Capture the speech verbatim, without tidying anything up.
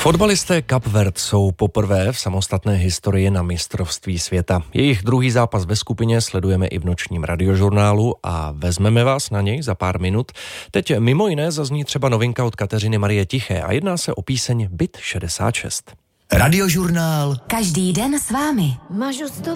Fotbalisté Kapverd jsou poprvé v samostatné historii na mistrovství světa. Jejich druhý zápas ve skupině sledujeme i v nočním radiožurnálu a vezmeme vás na něj za pár minut. Teď mimo jiné zazní třeba novinka od Kateřiny Marie Tiché a jedná se o píseň Byt šedesát šest. Radiožurnál. Každý den s vámi. Ma giusto